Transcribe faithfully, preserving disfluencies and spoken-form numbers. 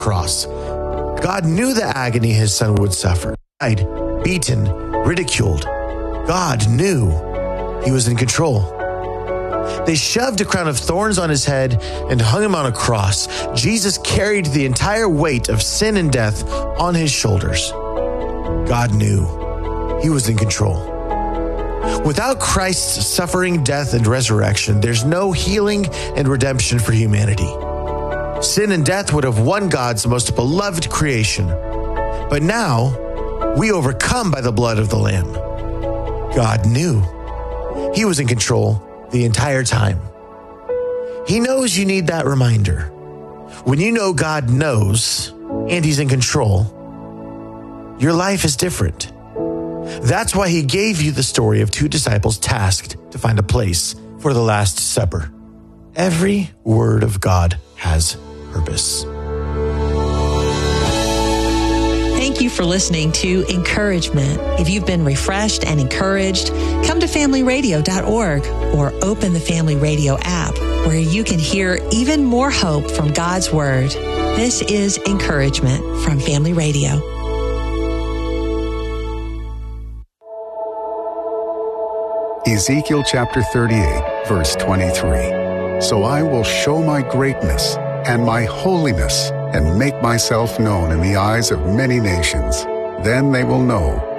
cross. God knew the agony his son would suffer. Died, beaten, ridiculed. God knew he was in control. They shoved a crown of thorns on his head and hung him on a cross. Jesus carried the entire weight of sin and death on his shoulders. God knew he was in control. Without Christ's suffering, death, and resurrection, there's no healing and redemption for humanity. Sin and death would have won God's most beloved creation. But now, we overcome by the blood of the Lamb. God knew he was in control the entire time. He knows you need that reminder. When you know God knows and he's in control, your life is different. That's why he gave you the story of two disciples tasked to find a place for the Last Supper. Every word of God has purpose. Thank you for listening to Encouragement. If you've been refreshed and encouraged, come to family radio dot org or open the Family Radio app where you can hear even more hope from God's Word. This is Encouragement from Family Radio. Ezekiel chapter thirty-eight, verse twenty-three. So I will show my greatness and my holiness and make myself known in the eyes of many nations. Then they will know